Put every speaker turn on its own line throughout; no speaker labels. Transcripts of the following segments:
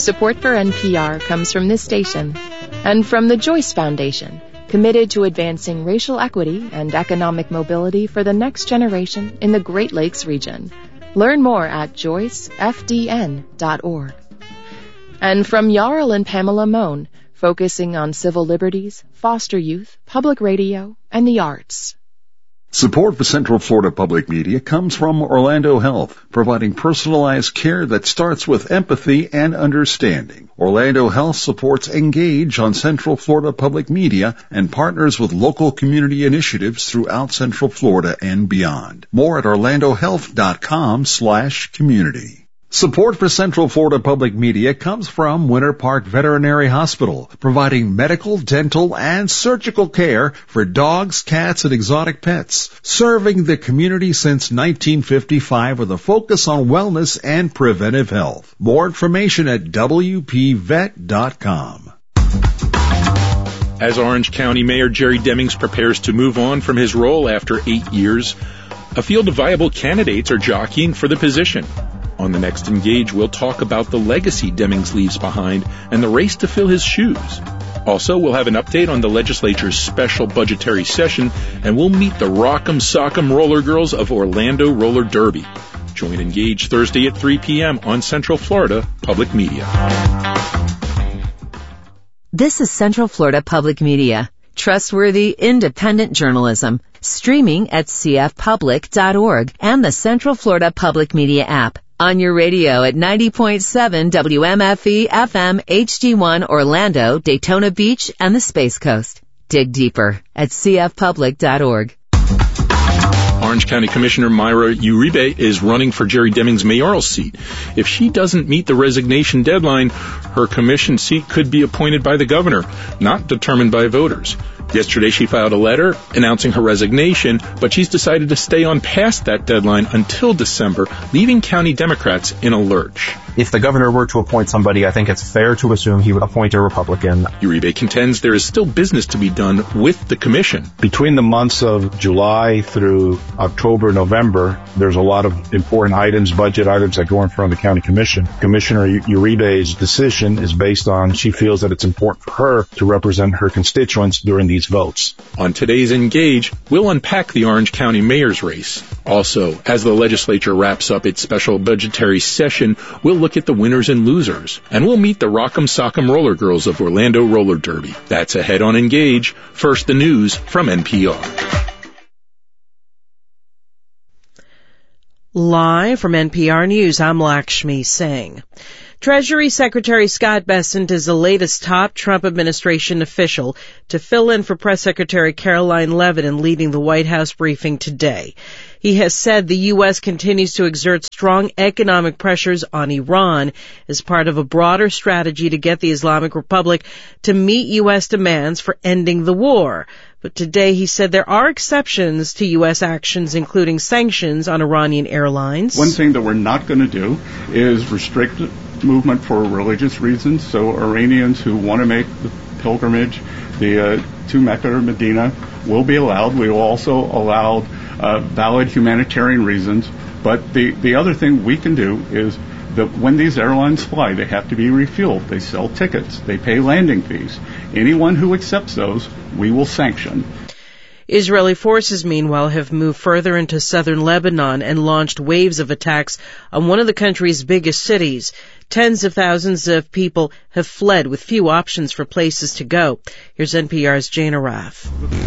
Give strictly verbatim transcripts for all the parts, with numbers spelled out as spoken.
Support for N P R comes from this station and from the Joyce Foundation, committed to advancing racial equity and economic mobility for the next generation in the Great Lakes region. Learn more at joyce f d n dot org. And from Jarl and Pamela Mohn, focusing on civil liberties, foster youth, public radio, and the arts.
Support for Central Florida Public Media comes from Orlando Health, providing personalized care that starts with empathy and understanding. Orlando Health supports Engage on Central Florida Public Media and partners with local community initiatives throughout Central Florida and beyond. More at orlandohealth.com slash community. Support for Central Florida Public Media comes from Winter Park Veterinary Hospital, providing medical, dental, and surgical care for dogs, cats, and exotic pets, serving the community since nineteen fifty-five with a focus on wellness and preventive health. More information at w p vet dot com.
As Orange County Mayor Jerry Demings prepares to move on from his role after eight years, a field of viable candidates are jockeying for the position. On the next Engage, we'll talk about the legacy Demings leaves behind and the race to fill his shoes. Also, we'll have an update on the legislature's special budgetary session, and we'll meet the Rock'em Sock'em Roller Girls of Orlando Roller Derby. Join Engage Thursday at three p.m. on Central Florida Public Media.
This is Central Florida Public Media. Trustworthy, independent journalism. Streaming at c f public dot org and the Central Florida Public Media app. On your radio at ninety point seven W M F E F M H D one Orlando, Daytona Beach, and the Space Coast. Dig deeper at c f public dot org.
Orange County Commissioner Myra Uribe is running for Jerry Demings' mayoral seat. If she doesn't meet the resignation deadline, her commission seat could be appointed by the governor, not determined by voters. Yesterday, she filed a letter announcing her resignation, but she's decided to stay on past that deadline until December, leaving county Democrats in a lurch.
If the governor were to appoint somebody, I think it's fair to assume he would appoint a Republican.
Uribe contends there is still business to be done with the commission.
Between the months of July through October, November, there's a lot of important items, budget items that go in front of the county commission. Commissioner Uribe's decision is based on she feels that it's important for her to represent her constituents during these votes.
On today's Engage, we'll unpack the Orange County mayor's race. Also, as the legislature wraps up its special budgetary session, we'll look at the winners and losers, and we'll meet the Rock'em Sock'em Roller Girls of Orlando Roller Derby. That's ahead on Engage. First, the news from N P R.
Live from N P R News, I'm Lakshmi Singh. Treasury Secretary Scott Bessent is the latest top Trump administration official to fill in for Press Secretary Caroline Levitin leading the White House briefing today. He has said the U S continues to exert strong economic pressures on Iran as part of a broader strategy to get the Islamic Republic to meet U S demands for ending the war. But today he said there are exceptions to U S actions, including sanctions on Iranian airlines.
One thing that we're not going to do is restrict movement for religious reasons. So Iranians who want to make the pilgrimage the uh, to Mecca or Medina will be allowed. We will also allow uh, valid humanitarian reasons. But the, the other thing we can do is that when these airlines fly, they have to be refueled. They sell tickets. They pay landing fees. Anyone who accepts those, we will sanction.
Israeli forces, meanwhile, have moved further into southern Lebanon and launched waves of attacks on one of the country's biggest cities. Tens of thousands of people have fled with few options for places to go. Here's N P R's Jane Araf.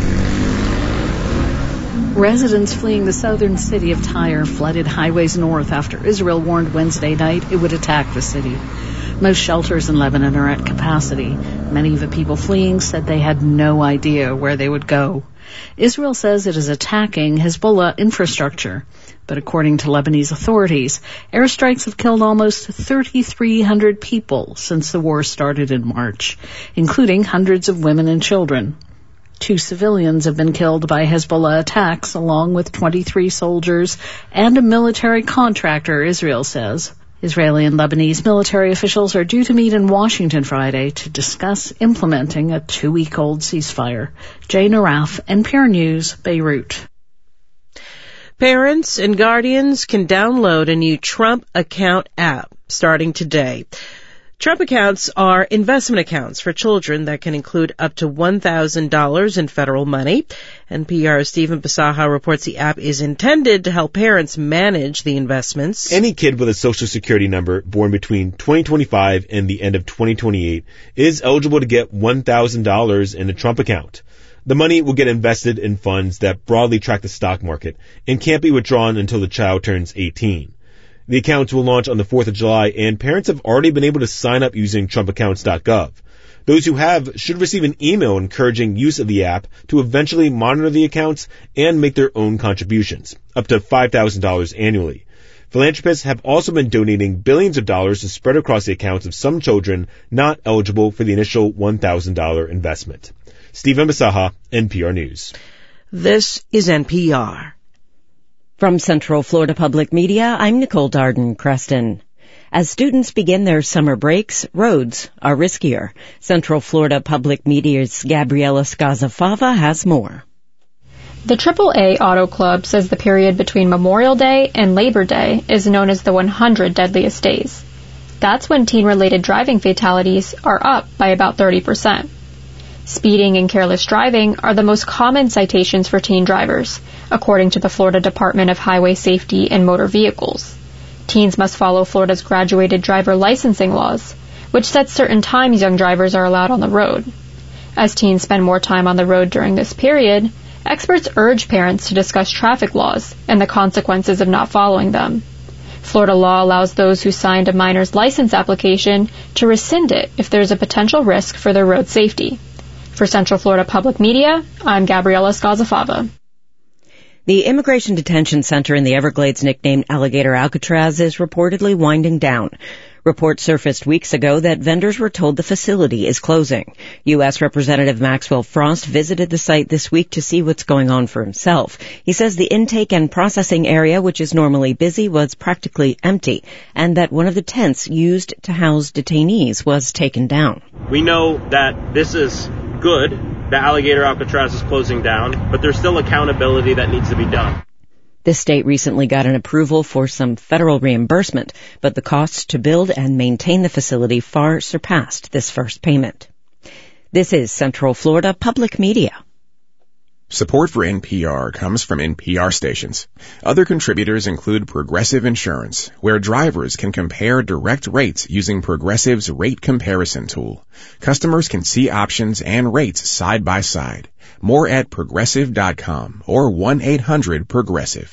Residents fleeing the southern city of Tyre flooded highways north after Israel warned Wednesday night it would attack the city. Most shelters in Lebanon are at capacity. Many of the people fleeing said they had no idea where they would go. Israel says it is attacking Hezbollah infrastructure. But according to Lebanese authorities, airstrikes have killed almost thirty-three hundred people since the war started in March, including hundreds of women and children. Two civilians have been killed by Hezbollah attacks, along with twenty-three soldiers and a military contractor, Israel says. Israeli and Lebanese military officials are due to meet in Washington Friday to discuss implementing a two-week-old ceasefire. Jane Araf, N P R News, Beirut.
Parents and guardians can download a new Trump account app starting today. Trump accounts are investment accounts for children that can include up to one thousand dollars in federal money. N P R's Stephen Basaha reports the app is intended to help parents manage the investments.
Any kid with a Social Security number born between twenty twenty-five and the end of twenty twenty-eight is eligible to get one thousand dollars in a Trump account. The money will get invested in funds that broadly track the stock market and can't be withdrawn until the child turns eighteen. The accounts will launch on the fourth of July, and parents have already been able to sign up using Trump accounts dot gov. Those who have should receive an email encouraging use of the app to eventually monitor the accounts and make their own contributions, up to five thousand dollars annually. Philanthropists have also been donating billions of dollars to spread across the accounts of some children not eligible for the initial one thousand dollars investment. Stephen Basaha, N P R News.
This is N P R.
From Central Florida Public Media, I'm Nicole Darden-Creston. As students begin their summer breaks, roads are riskier. Central Florida Public Media's Gabriela Scazafava has more.
The triple A Auto Club says the period between Memorial Day and Labor Day is known as the one hundred deadliest days. That's when teen-related driving fatalities are up by about thirty percent. Speeding and careless driving are the most common citations for teen drivers, according to the Florida Department of Highway Safety and Motor Vehicles. Teens must follow Florida's graduated driver licensing laws, which sets certain times young drivers are allowed on the road. As teens spend more time on the road during this period, experts urge parents to discuss traffic laws and the consequences of not following them. Florida law allows those who signed a minor's license application to rescind it if there's a potential risk for their road safety. For Central Florida Public Media, I'm Gabriela Scazafava.
The Immigration Detention Center in the Everglades, nicknamed Alligator Alcatraz, is reportedly winding down. Reports surfaced weeks ago that vendors were told the facility is closing. U S Representative Maxwell Frost visited the site this week to see what's going on for himself. He says the intake and processing area, which is normally busy, was practically empty, and that one of the tents used to house detainees was taken down.
We know that this is good, the Alligator Alcatraz is closing down, but there's still accountability that needs to be done.
The state recently got an approval for some federal reimbursement, but the costs to build and maintain the facility far surpassed this first payment. This is Central Florida Public Media.
Support for N P R comes from N P R stations. Other contributors include Progressive Insurance, where drivers can compare direct rates using Progressive's rate comparison tool. Customers can see options and rates side by side. More at progressive dot com or one eight hundred progressive.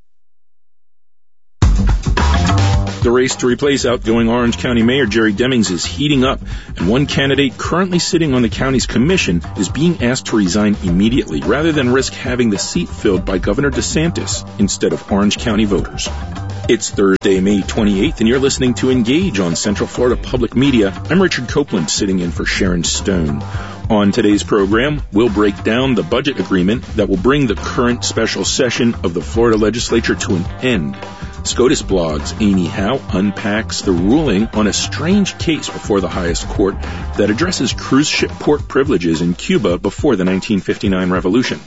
The race to replace outgoing Orange County Mayor Jerry Demings is heating up, and one candidate currently sitting on the county's commission is being asked to resign immediately rather than risk having the seat filled by Governor DeSantis instead of Orange County voters. It's Thursday, May twenty-eighth, and you're listening to Engage on Central Florida Public Media. I'm Richard Copeland, sitting in for Sharon Stone. On today's program, we'll break down the budget agreement that will bring the current special session of the Florida legislature to an end. SCOTUS Blog's Amy Howe unpacks the ruling on a strange case before the highest court that addresses cruise ship port privileges in Cuba before the nineteen fifty-nine revolution.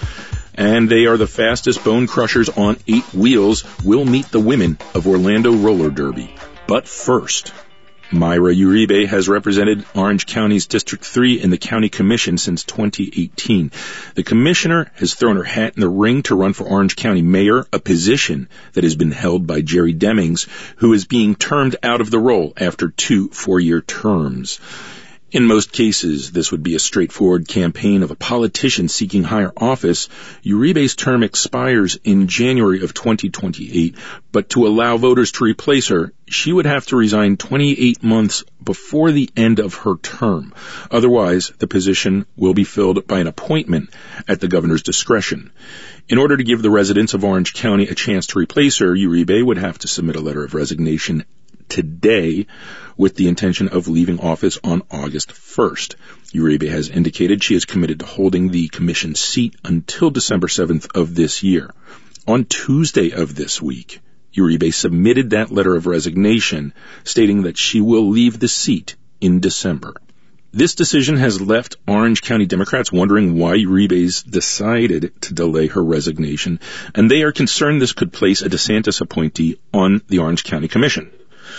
And they are the fastest bone crushers on eight wheels will meet the women of Orlando Roller Derby. But first, Myra Uribe has represented Orange County's District three in the County Commission since twenty eighteen. The commissioner has thrown her hat in the ring to run for Orange County Mayor, a position that has been held by Jerry Demings, who is being termed out of the role after two four-year terms. In most cases, this would be a straightforward campaign of a politician seeking higher office. Uribe's term expires in January of twenty twenty-eight, but to allow voters to replace her, she would have to resign twenty-eight months before the end of her term. Otherwise, the position will be filled by an appointment at the governor's discretion. In order to give the residents of Orange County a chance to replace her, Uribe would have to submit a letter of resignation today with the intention of leaving office on August first. Uribe has indicated she is committed to holding the commission seat until December seventh of this year. On Tuesday of this week, Uribe submitted that letter of resignation, stating that she will leave the seat in December. This decision has left Orange County Democrats wondering why Uribe's decided to delay her resignation, and they are concerned this could place a DeSantis appointee on the Orange County Commission.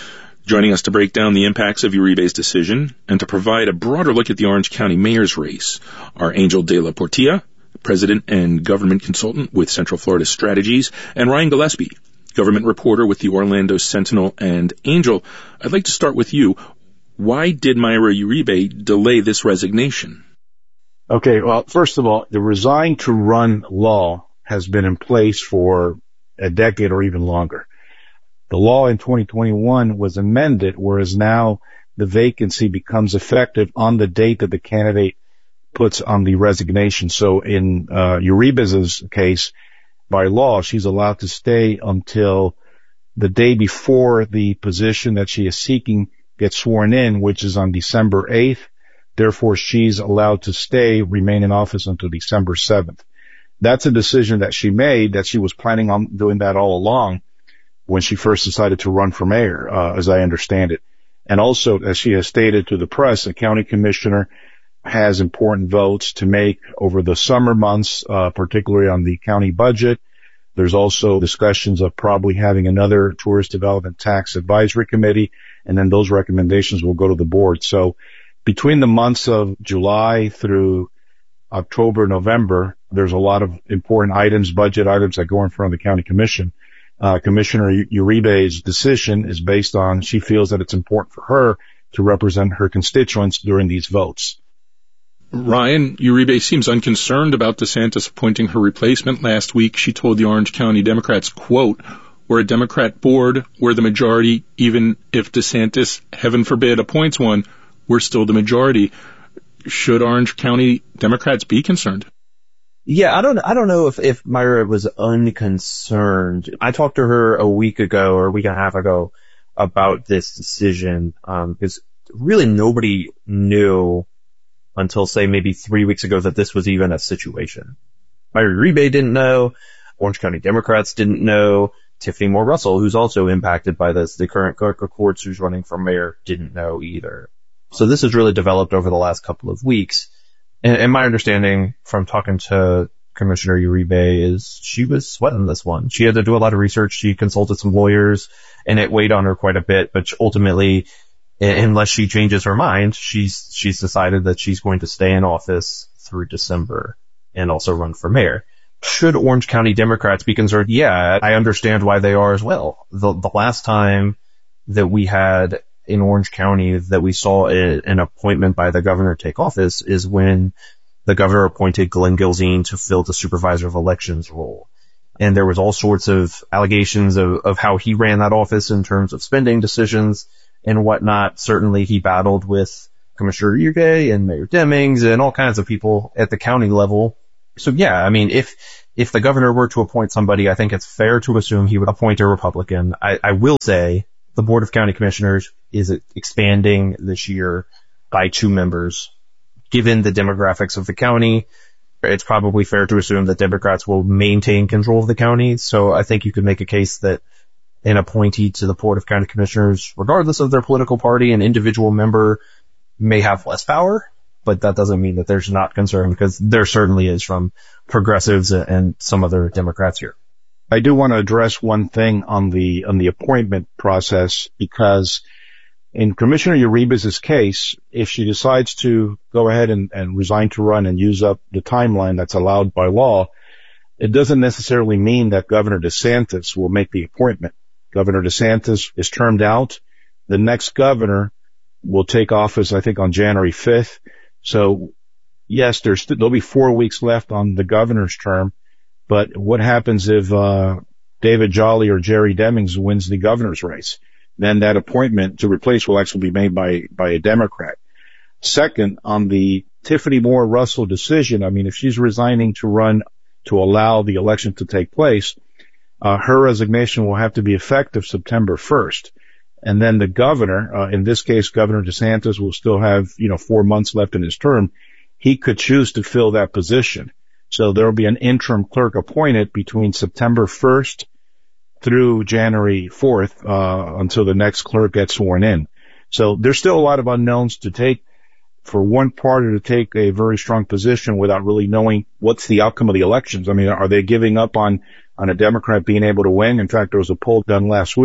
Joining us to break down the impacts of Uribe's decision and to provide a broader look at the Orange County mayor's race are Angel De La Portilla, president and government consultant with Central Florida Strategies, and Ryan Gillespie, government reporter with the Orlando Sentinel. And Angel, I'd like to start with you. Why did Mayra Uribe delay this resignation?
Okay, well, first of all, the resign to run law has been in place for a decade or even longer. The law in twenty twenty-one was amended, whereas now the vacancy becomes effective on the date that the candidate puts on the resignation. So in uh, Uribe's case, by law, she's allowed to stay until the day before the position that she is seeking gets sworn in, which is on December eighth. Therefore, she's allowed to stay, remain in office until December seventh. That's a decision that she made, that she was planning on doing that all along when she first decided to run for mayor, uh, as I understand it. And also, as she has stated to the press, a county commissioner has important votes to make over the summer months, uh, particularly on the county budget. There's also discussions of probably having another tourist development tax advisory committee, and then those recommendations will go to the board. So between the months of July through October, November, there's a lot of important items, budget items that go in front of the county commission. Uh, Commissioner Uribe's decision is based on, she feels that it's important for her to represent her constituents during these votes.
Ryan, Uribe seems unconcerned about DeSantis appointing her replacement. Last week, she told the Orange County Democrats, quote, "We're a Democrat board, we're the majority. Even if DeSantis, heaven forbid, appoints one, we're still the majority." Should Orange County Democrats be concerned?
Yeah, I don't, I don't know if, if Mayra was unconcerned. I talked to her a week ago or a week and a half ago about this decision, um, because really nobody knew until, say, maybe three weeks ago that this was even a situation. Mayra Uribe didn't know. Orange County Democrats didn't know. Tiffany Moore Russell, who's also impacted by this, the current clerk of courts who's running for mayor, didn't know either. So this has really developed over the last couple of weeks. And, and my understanding from talking to Commissioner Uribe is she was sweating this one. She had to do a lot of research. She consulted some lawyers, and it weighed on her quite a bit. But ultimately, unless she changes her mind, she's she's decided that she's going to stay in office through December and also run for mayor. Should Orange County Democrats be concerned? Yeah, I understand why they are as well. The, the last time that we had in Orange County that we saw a, an appointment by the governor take office is when the governor appointed Glenn Gilzine to fill the supervisor of elections role. And there was all sorts of allegations of, of how he ran that office in terms of spending decisions and whatnot. Certainly he battled with Commissioner Uribe and Mayor Demings and all kinds of people at the county level. So yeah, I mean, if, if the governor were to appoint somebody, I think it's fair to assume he would appoint a Republican. I, I will say the Board of County Commissioners is expanding this year by two members. Given the demographics of the county, it's probably fair to assume that Democrats will maintain control of the county. So I think you could make a case that an appointee to the Board of County Commissioners, regardless of their political party, an individual member may have less power, but that doesn't mean that there's not concern, because there certainly is from progressives and some other Democrats here.
I do want to address one thing on the on the appointment process, because in Commissioner Uribe's case, if she decides to go ahead and, and resign to run and use up the timeline that's allowed by law, it doesn't necessarily mean that Governor DeSantis will make the appointment. Governor DeSantis is termed out. The next governor will take office, I think, on January fifth. So, yes, there's there'll be four weeks left on the governor's term. But what happens if uh David Jolly or Jerry Demings wins the governor's race? Then that appointment to replace will actually be made by by a Democrat. Second, on the Tiffany Moore Russell decision, I mean, if she's resigning to run to allow the election to take place, uh her resignation will have to be effective September first. And then the governor, uh, in this case, Governor DeSantis, will still have, you know, four months left in his term. He could choose to fill that position. So there will be an interim clerk appointed between September first through January fourth, uh, until the next clerk gets sworn in. So there's still a lot of unknowns to take. For one party to take a very strong position without really knowing what's the outcome of the elections. I mean, are they giving up on, on a Democrat being able to win? In fact, there was a poll done last week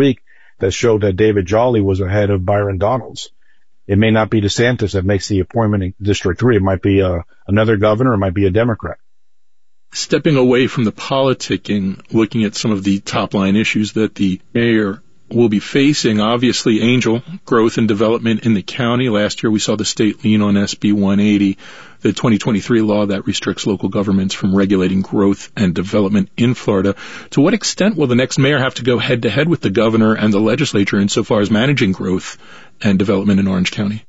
that showed that David Jolly was ahead of Byron Donalds. It may not be DeSantis that makes the appointment in District three. It might be uh, another governor. It might be a Democrat.
Stepping away from the politicking, looking at some of the top-line issues that the mayor will be facing, obviously, Angel, growth and development in the county. Last year we saw the state lean on S B one eighty, the twenty twenty-three law that restricts local governments from regulating growth and development in Florida. To what extent will the next mayor have to go head-to-head with the governor and the legislature insofar as managing growth and development in Orange County?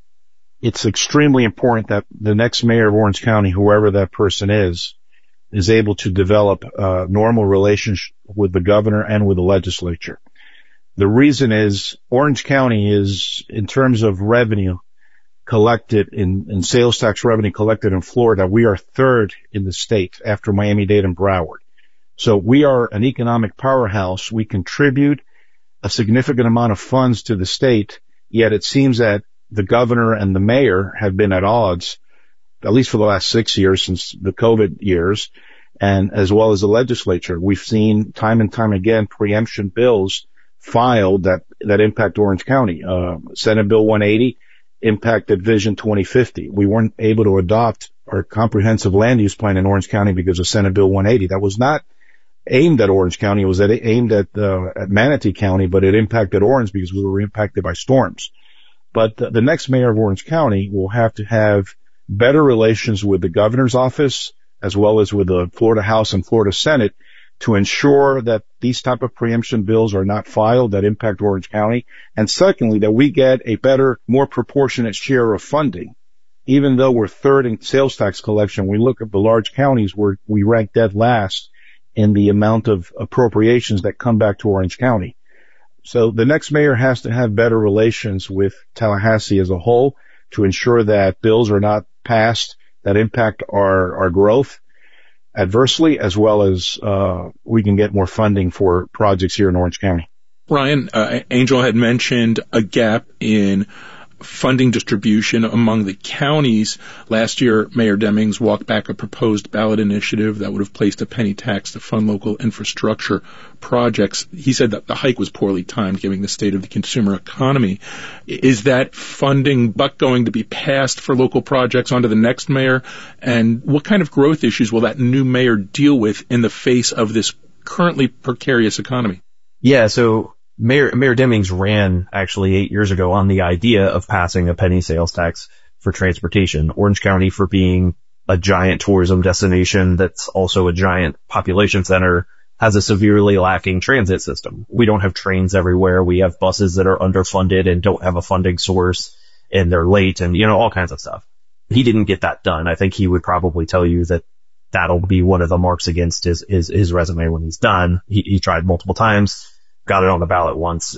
It's extremely important that the next mayor of Orange County, whoever that person is, is able to develop a normal relationship with the governor and with the legislature. The reason is Orange County is, in terms of revenue collected in, in sales tax revenue collected in Florida, we are third in the state after Miami-Dade and Broward. So we are an economic powerhouse. We contribute a significant amount of funds to the state, yet it seems that the governor and the mayor have been at odds, at least for the last six years since the COVID years, and as well as the legislature. We've seen time and time again preemption bills filed that, that impact Orange County. Uh, Senate Bill one eighty impacted Vision twenty fifty. We weren't able to adopt our comprehensive land use plan in Orange County because of Senate Bill one eighty. That was not aimed at Orange County. It was at, aimed at, uh, at Manatee County, but it impacted Orange because we were impacted by storms. But the, the next mayor of Orange County will have to have better relations with the governor's office as well as with the Florida House and Florida Senate to ensure that these type of preemption bills are not filed that impact Orange County. And secondly, that we get a better, more proportionate share of funding. Even though we're third in sales tax collection, we look at the large counties where we rank dead last in the amount of appropriations that come back to Orange County. So the next mayor has to have better relations with Tallahassee as a whole to ensure that bills are not passed that impact our, our growth adversely, as well as uh we can get more funding for projects here in Orange County.
Ryan, uh, Angel had mentioned a gap in funding distribution among the counties. Last year, Mayor Demings walked back a proposed ballot initiative that would have placed a penny tax to fund local infrastructure projects. He said that the hike was poorly timed, given the state of the consumer economy. Is that funding buck going to be passed for local projects onto the next mayor? And what kind of growth issues will that new mayor deal with in the face of this currently precarious economy?
Yeah, so Mayor, Mayor Demings ran actually eight years ago on the idea of passing a penny sales tax for transportation. Orange County, for being a giant tourism destination that's also a giant population center, has a severely lacking transit system. We don't have trains everywhere. We have buses that are underfunded and don't have a funding source, and they're late, and, you know, all kinds of stuff. He didn't get that done. I think he would probably tell you that that'll be one of the marks against his, his, his resume when he's done. He, he tried multiple times. Got it on the ballot once,